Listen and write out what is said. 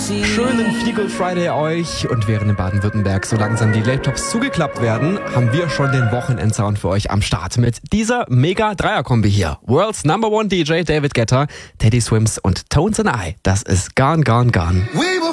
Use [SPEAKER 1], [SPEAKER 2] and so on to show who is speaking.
[SPEAKER 1] Schönen Feel Good Friday euch. Und während in Baden-Württemberg so langsam die Laptops zugeklappt werden, haben wir schon den Wochenendsound für euch am Start mit dieser Mega-Dreier-Kombi hier. World's Number One DJ David Guetta, Teddy Swims und Tones and I. Das ist Gone, Gone, Gone.
[SPEAKER 2] We were